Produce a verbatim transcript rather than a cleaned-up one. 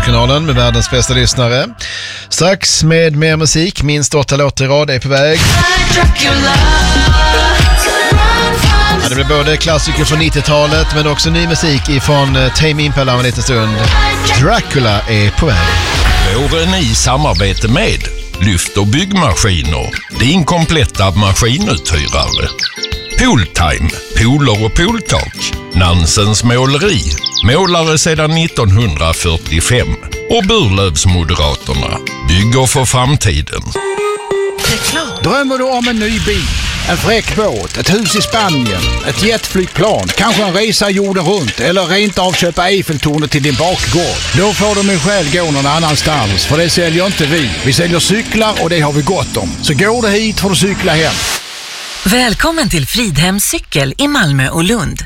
Musikhjälpen-kanalen med världens bästa lyssnare. Strax med mer musik, minst åtta låtar i rad är på väg. Ja, det blir både klassiker från nittiotalet men också ny musik ifrån Tame Impala om en liten stund. Dracula är på väg. Våren i samarbete med Lyft och byggmaskiner, din kompletta maskinuthyrare. Pooltime, pooler och pooltak. Nansens måleri, målare sedan nittonhundrafyrtiofem. Och Burlövsmoderaterna, bygger för framtiden. Drömmer du om en ny bil, en fräck båt, ett hus i Spanien, ett jetflygplan, kanske en resa jorden runt eller rent av köpa Eiffeltornet till din bakgård? Då får du min själ gå någon annanstans, för det säljer inte vi. Vi säljer cyklar och det har vi gott om. Så går du hit får du cykla hem. Välkommen till Fridhems cykel i Malmö och Lund.